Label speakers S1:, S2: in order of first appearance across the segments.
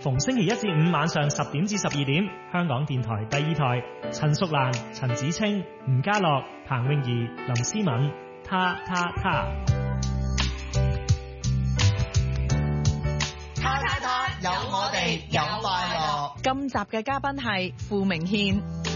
S1: 逢星期一至五晚上10點至12點，香港電台第二台，陳淑蘭、陳子清、吳家樂、彭詠儀、林思敏，他。
S2: 有我哋，有快樂。
S3: 今集嘅嘉賓係傅明憲。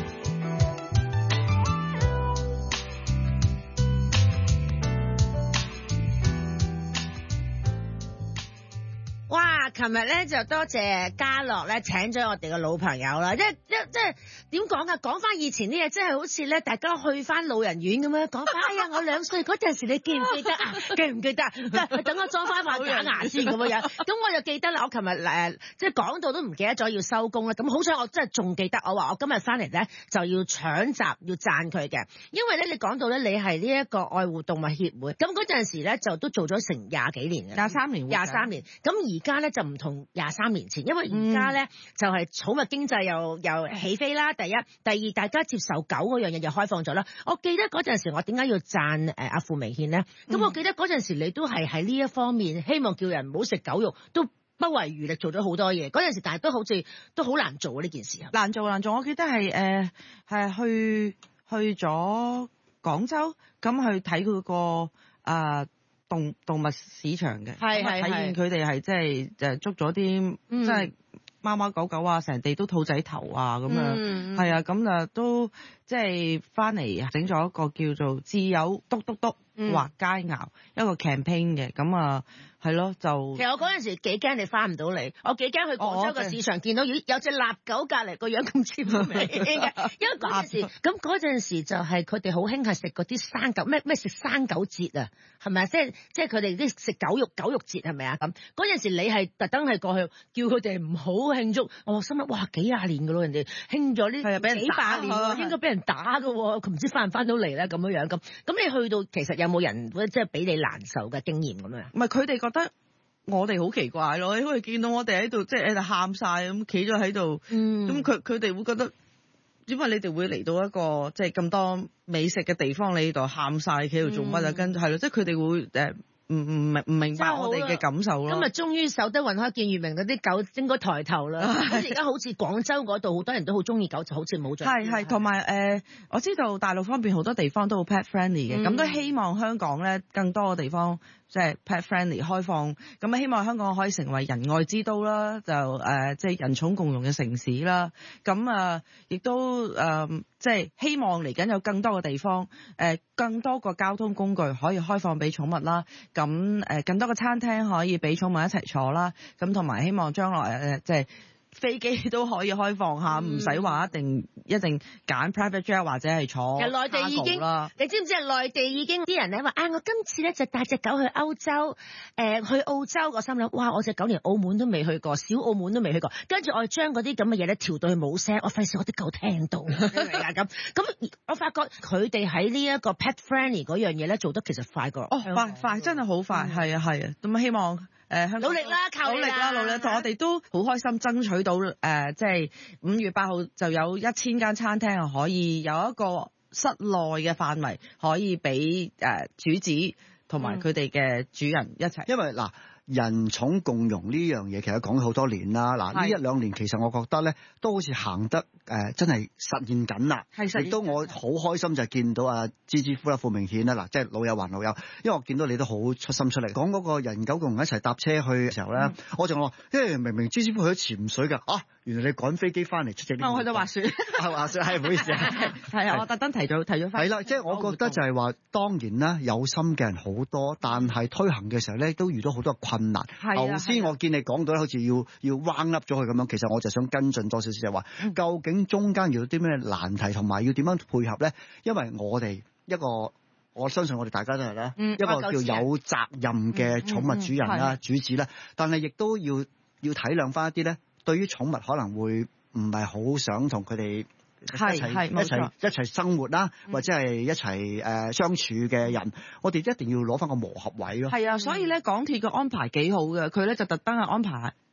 S4: 哇！琴日咧就多謝嘉樂咧請咗我哋嘅老朋友啦，即係點講啊？講翻以前啲嘢，即係好似咧大家去翻老人院咁樣講翻。哎呀，我2歲嗰陣時，你記唔記得啊？記唔記得？等我裝翻塊假牙先咁樣。咁我就記得啦。我琴日即係講到都唔記得咗要收工啦。咁好彩我真係仲記得，我話我今日翻嚟咧就要搶集要讚佢嘅，因為咧你講到咧你係呢一個愛護動物協會，咁嗰陣時咧就都做咗成20幾年嘅
S3: 23年。
S4: 23年。咁而家咧就唔同23年前，因為而家咧就係寵物經濟又起飛啦。第一，第二，大家接受狗嗰樣嘢又開放咗啦。我記得嗰陣時我點解要讚阿傅明憲咧？咁我記得嗰陣時你都係喺呢一方面希望叫人唔好食狗肉，都不遺餘力做咗好多嘢。嗰陣時但係都好似都好難做呢件事。
S3: 難做。我記得係去咗廣州，咁去睇佢個動物市場嘅，
S4: 係
S3: 體驗佢哋係即係捉咗啲即係貓貓狗狗啊，成地都兔仔頭啊咁樣，係啊，咁啊都即係翻嚟整咗一個叫做自有篤篤篤畫佳肴一個 campaign 嘅，咁啊係咯就。
S4: 其實我嗰陣時幾驚你翻唔到嚟，我幾驚去廣州個市場見到咦有隻臘狗隔離個樣咁似嘅，因為嗰陣時就係佢哋好興係食嗰啲生狗咩食生狗節啊，係咪啊？即係佢哋啲食狗肉節係咪啊？咁嗰陣時你係特登係過去叫佢哋唔好慶祝，我心諗哇幾廿年㗎咯，人哋興咗呢幾百年喎，應該俾人打㗎喎，佢唔知翻唔翻到嚟咧咁樣咁你去到其實有冇人即係俾你難受嘅經驗咁樣？
S3: 唔係佢哋覺得我哋好奇怪咯，因為見到我哋喺度即係喺度喊晒咁，企咗喺度，咁佢哋會覺得點解你哋會嚟到一個即係咁多美食嘅地方，你呢度喊晒企喺度做乜啊？跟住係咯，即係佢哋會唔明白我哋嘅感受咯。
S4: 今日終於守得雲開見月明，嗰啲狗應該抬頭啦。而家好似廣州嗰度好多人都好中意狗，就好似冇咗。
S3: 係同埋我知道大陸方面好多地方都好 pet friendly 嘅，咁都希望香港咧更多嘅地方即係 pet friendly 開放，咁希望香港可以成為人愛之都啦，就即係人寵共融嘅城市啦。咁亦都即係希望嚟緊有更多嘅地方，更多個交通工具可以開放俾寵物啦。咁更多個餐廳可以俾寵物一齊坐啦。咁同埋希望將來即係飛機都可以開放下，唔使話一定揀 private jet 或者係坐。其實內地已經啦，
S4: 你知唔知啊？內地已經啲人咧話我今次咧就帶隻狗去歐洲，去澳洲。我心諗哇，我隻狗連澳門都未去過，小澳門都未去過。跟住我將嗰啲咁嘅嘢咧調到去冇聲，我費事我啲狗聽到。咁我發覺佢哋喺呢一個 pet friendly 嗰樣嘢咧做得其實快過。
S3: 快真係好快，係啊。咁希望香港
S4: 努力啦，靠你啦，
S3: 努力。同我哋都好開心爭取到即係5月8號就有1000間餐廳可以有一個室內嘅範圍可以俾主子同埋佢哋嘅主人一齊。
S2: 因為嗱，人寵共融呢樣嘢其實講咗好多年啦。嗱，呢1-2年其實我覺得咧都好似行得真係實現緊啦。亦都我好開心就係見到阿芝芝夫啦、傅明憲啦，嗱，即係老友還老友，因為我見到你都好出心出力講嗰個人狗共融一齊搭車去嘅時候咧，我就話，因為明明芝芝夫去咗潛水㗎，原來你趕飛機翻嚟出席呢個。
S3: 我去到滑雪。滑雪係唔好意思。係啊，我特登提咗翻。係啦，
S2: 即係我覺得就係話，當然啦，有心嘅人好多，但係推行嘅時候咧都遇到好多困難。頭先我見你講到咧，好似要彎笠咗佢咁樣，其實我就想跟進多少少，就係話，究竟中間遇到啲咩難題，同埋要點樣配合咧？因為我哋我相信我哋大家都係啦，一個叫有責任嘅寵物主人啦、主子啦，但係亦都要體諒翻一啲咧，對於寵物可能會唔係好想同佢哋一齊生活啦，或者係一齊相處嘅人，我哋一定要攞翻個磨合位咯。
S3: 係啊，所以咧港鐵嘅安排幾好嘅，佢咧就特登係安排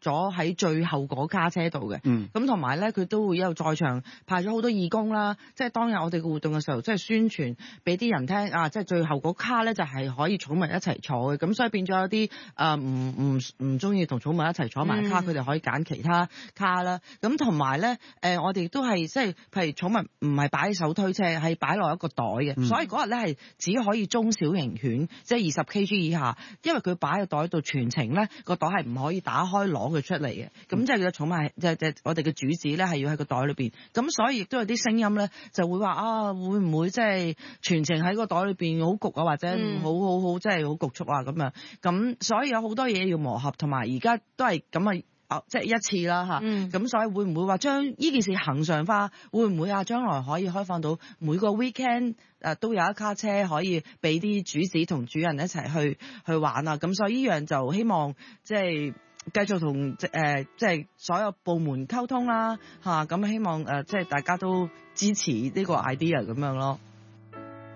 S3: 咗喺最後嗰卡車度嘅。咁同埋咧，佢都會一路在場派咗好多義工啦。即係當日我哋嘅活動嘅時候，即係宣傳俾啲人聽啊！即係最後嗰卡咧就係可以寵物一齊坐嘅。咁所以變咗有啲唔中意同寵物一齊坐埋卡，佢哋可以揀其他卡啦。咁同埋咧我哋都係即係譬如寵物唔係擺喺手推車，係擺落一個袋嘅。所以嗰日咧係只可以中小型犬，即係20 kg 以下，因為佢擺喺袋度全程咧個袋係唔可以打開攞佢出嚟嘅。咁即係個寵物即係我哋嘅主子咧係要喺個袋裏邊。咁所以亦都有啲聲音咧就會話啊，會唔會即係全程喺個袋裏邊好焗啊，或者好即係好焗促啊咁樣。咁所以有好多嘢要磨合，同埋而家都係咁即係一次啦嚇。咁所以會唔會話將呢件事恆常化？會唔會啊？將來可以開放到每個 weekend 都有一卡車可以俾啲主子同主人一齊去玩啊？咁所以呢樣就希望即係繼續同即係所有部門溝通啦嚇。咁希望即係大家都支持呢個 idea 咁樣咯。